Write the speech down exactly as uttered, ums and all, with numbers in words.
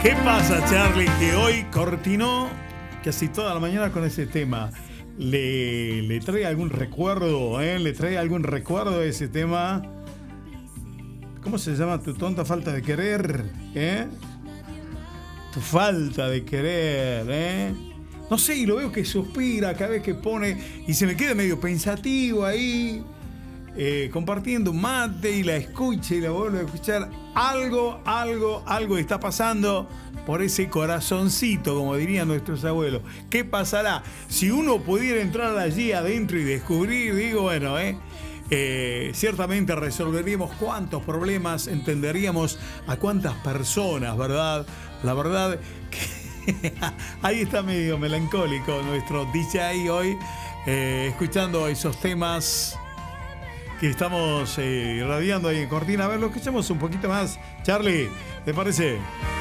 ¿Qué pasa, Charlie? Que hoy cortinó casi toda la mañana con ese tema. ¿Le, le trae algún recuerdo? ¿eh? ¿Le trae algún recuerdo de ese tema? ¿Cómo se llama? Tu tonta falta de querer, ¿eh? Tu falta de querer, ¿eh? No sé, y lo veo que suspira cada vez que pone y se me queda medio pensativo ahí, eh, compartiendo un mate y la escucha y la vuelve a escuchar. Algo, algo, algo está pasando por ese corazoncito, como dirían nuestros abuelos. ¿Qué pasará? Si uno pudiera entrar allí adentro y descubrir, digo, bueno, eh, eh, ciertamente resolveríamos cuántos problemas, entenderíamos a cuántas personas, ¿verdad? La verdad que ahí está medio melancólico nuestro D J hoy, eh, escuchando esos temas que estamos eh, irradiando ahí en Cortina. A ver, lo escuchamos un poquito más. Charlie, ¿te parece?